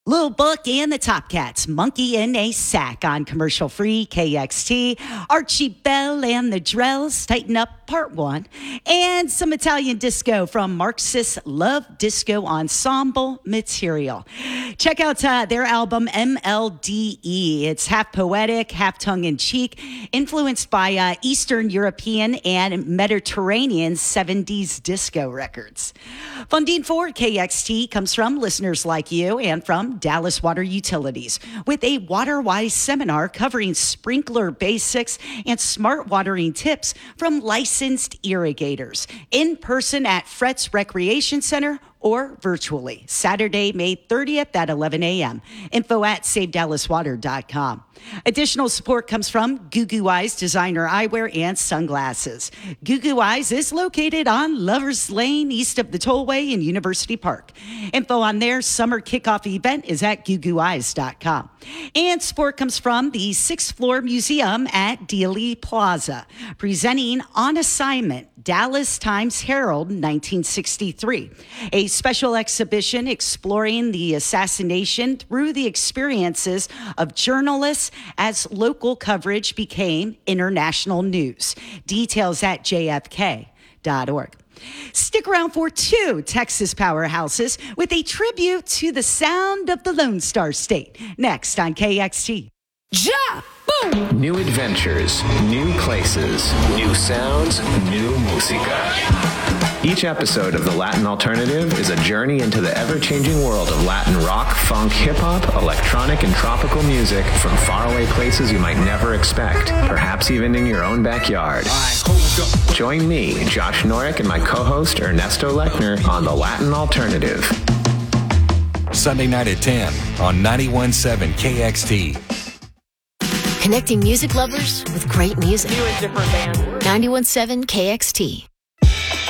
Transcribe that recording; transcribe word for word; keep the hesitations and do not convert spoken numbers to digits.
Lil Book and the Top Cats, Monkey in a Sack on commercial free K X T. Archie Bell and the Drells, Tighten Up Part one. And some Italian disco from Marxist Love Disco Ensemble Material. Check out uh, their album M L D E. It's half poetic, half tongue-in-cheek, influenced by uh, Eastern European and Mediterranean seventies disco records. Funding for K X T comes from listeners like you and from Dallas Water Utilities with a WaterWise seminar covering sprinkler basics and smart watering tips from licensed irrigators. In person at Fretz Recreation Center or virtually, Saturday, May thirtieth at eleven a.m. Info at save dallas water dot com. Additional support comes from Goo Goo Eyes Designer Eyewear and Sunglasses. Goo Goo Eyes is located on Lovers Lane, east of the Tollway in University Park. Info on their summer kickoff event is at goo goo eyes dot com. And support comes from the Sixth Floor Museum at Dealey Plaza, presenting On Assignment, Dallas Times Herald, nineteen sixty-three, a special exhibition exploring the assassination through the experiences of journalists as local coverage became international news. Details at j f k dot org. Stick around for two Texas powerhouses with a tribute to the sound of the Lone Star State. Next on K X T. Ja! Boom! New adventures, new places, new sounds, new música. Each episode of The Latin Alternative is a journey into the ever-changing world of Latin rock, funk, hip-hop, electronic, and tropical music from faraway places you might never expect, perhaps even in your own backyard. Join me, Josh Norick, and my co-host Ernesto Lechner on The Latin Alternative. Sunday night at ten on ninety-one point seven K X T. Connecting music lovers with great music. New and different bands. ninety-one point seven K X T.